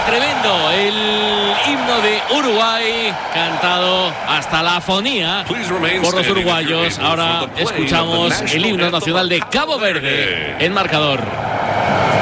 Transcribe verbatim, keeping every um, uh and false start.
tremendo el himno de Uruguay, cantado hasta la afonía por los uruguayos. Ahora escuchamos el himno nacional de Cabo Verde en marcador.